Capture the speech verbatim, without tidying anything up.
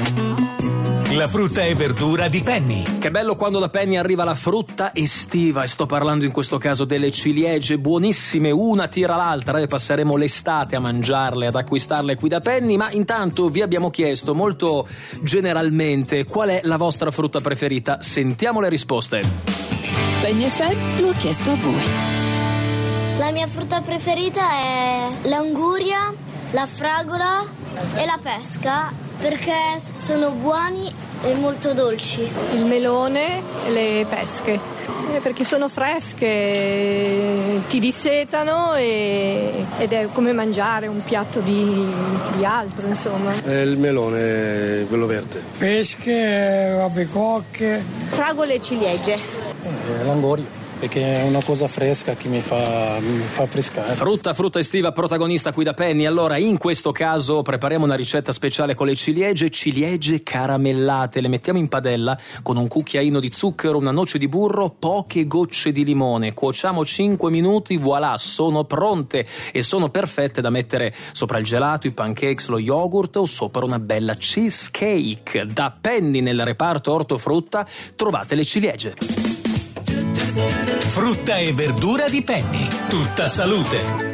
La frutta e verdura di Penny. Che bello quando da Penny arriva la frutta estiva, e sto parlando in questo caso delle ciliegie, buonissime, una tira l'altra, e passeremo l'estate a mangiarle, ad acquistarle qui da Penny. Ma intanto vi abbiamo chiesto molto generalmente qual è la vostra frutta preferita. Sentiamo le risposte. Penny F M lo ha chiesto a voi. La mia frutta preferita è l'anguria, la fragola e la pesca, perché sono buoni e molto dolci. Il melone e le pesche, eh, perché sono fresche, ti dissetano e, ed è come mangiare un piatto di, di altro, insomma. È il melone, quello verde. Pesche, albicocche. Fragole e ciliegie. Eh, l'anguria, perché è una cosa fresca che mi fa, mi fa affrescare. Frutta, frutta estiva protagonista qui da Penny. Allora, in questo caso prepariamo una ricetta speciale con le ciliegie, ciliegie caramellate. Le mettiamo in padella con un cucchiaino di zucchero, una noce di burro, poche gocce di limone. Cuociamo cinque minuti, voilà, sono pronte e sono perfette da mettere sopra il gelato, i pancakes, lo yogurt o sopra una bella cheesecake. Da Penny nel reparto ortofrutta trovate le ciliegie. Frutta e verdura di Penny. Tutta salute.